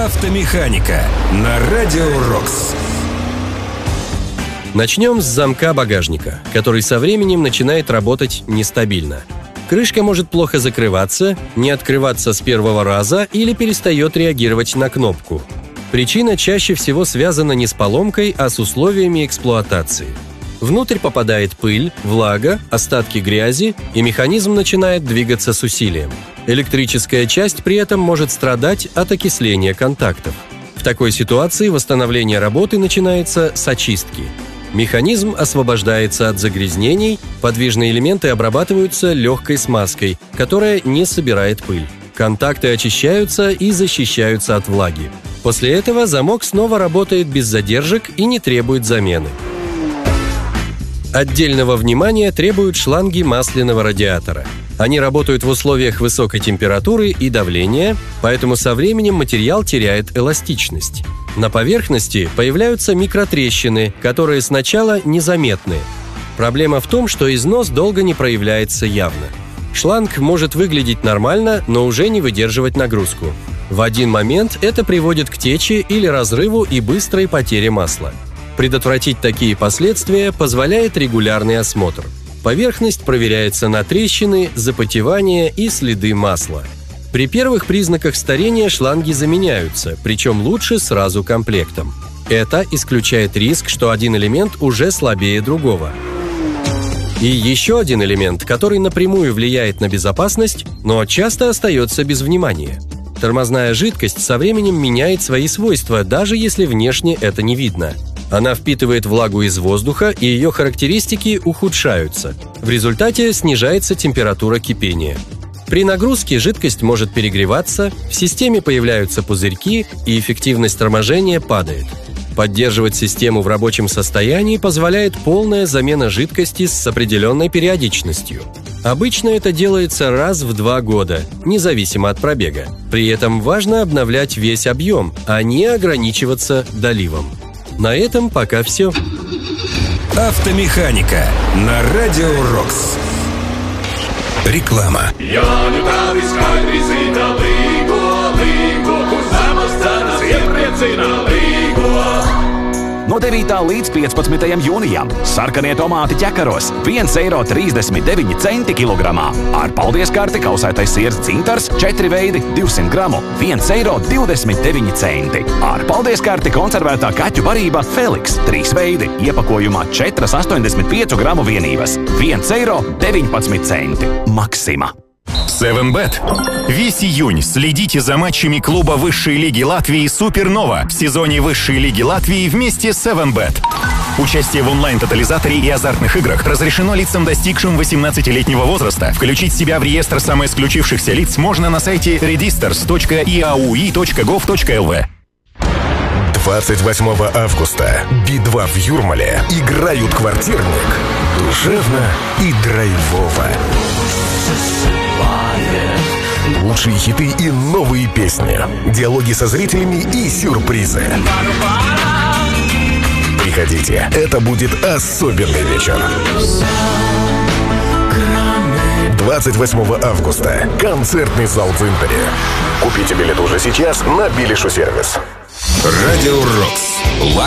Автомеханика на Радио Рокс. Начнем с замка багажника, который со временем начинает работать нестабильно. Крышка может плохо закрываться, не открываться с первого раза или перестает реагировать на кнопку. Причина чаще всего связана не с поломкой, а с условиями эксплуатации. Внутрь попадает пыль, влага, остатки грязи, и механизм начинает двигаться с усилием. Электрическая часть при этом может страдать от окисления контактов. В такой ситуации восстановление работы начинается с очистки. Механизм освобождается от загрязнений, подвижные элементы обрабатываются легкой смазкой, которая не собирает пыль. Контакты очищаются и защищаются от влаги. После этого замок снова работает без задержек и не требует замены. Отдельного внимания требуют шланги масляного радиатора. Они работают в условиях высокой температуры и давления, поэтому со временем материал теряет эластичность. На поверхности появляются микротрещины, которые сначала незаметны. Проблема в том, что износ долго не проявляется явно. Шланг может выглядеть нормально, но уже не выдерживать нагрузку. В один момент это приводит к тече или разрыву и быстрой потере масла. Предотвратить такие последствия позволяет регулярный осмотр. Поверхность проверяется на трещины, запотевание и следы масла. При первых признаках старения шланги заменяются, причем лучше сразу комплектом. Это исключает риск, что один элемент уже слабее другого. И еще один элемент, который напрямую влияет на безопасность, но часто остается без внимания. Тормозная жидкость со временем меняет свои свойства, даже если внешне это не видно. Она впитывает влагу из воздуха, и ее характеристики ухудшаются. В результате снижается температура кипения. При нагрузке жидкость может перегреваться, в системе появляются пузырьки, и эффективность торможения падает. Поддерживать систему в рабочем состоянии позволяет полная замена жидкости с определенной периодичностью. Обычно это делается раз в 2 года, независимо от пробега. При этом важно обновлять весь объем, а не ограничиваться доливом. На этом пока все. Автомеханика на Радио Рокс. Реклама. No 9. līdz 15. jūnijam sarkanie tomāti ķekaros 1,39 eiro kilogramā. Ar paldies karti kausētais siers dzintars 4 veidi 200 gramu 1,29 eiro. Ar paldies karti konservētā kaķu barība Felix 3 veidi iepakojumā 4,85 gramu vienības 1,19 eiro. Maxima. 7bet. Весь июнь следите за матчами клуба высшей лиги Латвии «Супернова» в сезоне высшей лиги Латвии вместе с 7bet. Участие в онлайн-тотализаторе и азартных играх разрешено лицам, достигшим 18-летнего возраста. Включить себя в реестр самоисключившихся лиц можно на сайте registers.iaui.gov.lv. 28 августа Би-2 в Юрмале играют «Квартирник» душевно и драйвово. Лучшие хиты и новые песни, диалоги со зрителями и сюрпризы. Приходите, это будет особенный вечер. 28 августа. Концертный зал «Дзинтари». Купите билет уже сейчас на Билишу сервис. Радио Рокс.